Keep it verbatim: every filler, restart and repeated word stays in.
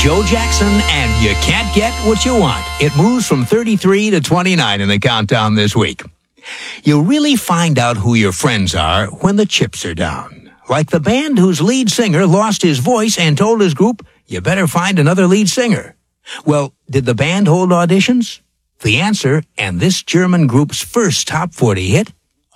Joe Jackson and You Can't Get What You Want. It moves from thirty-three to twenty-nine in the countdown this week. You really find out who your friends are when the chips are down. Like the band whose lead singer lost his voice and told his group, you better find another lead singer. Well, did the band hold auditions? The answer, and this German group's first top forty hit,